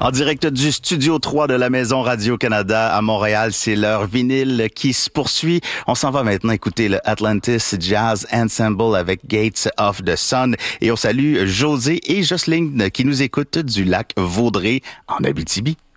En direct du Studio 3 de la Maison Radio-Canada à Montréal, c'est l'heure vinyle qui se poursuit. On s'en va maintenant écouter le Atlantis Jazz Ensemble avec Gates of the Sun. Et on salue José et Jocelyne qui nous écoutent du lac Vaudrey en Abitibi.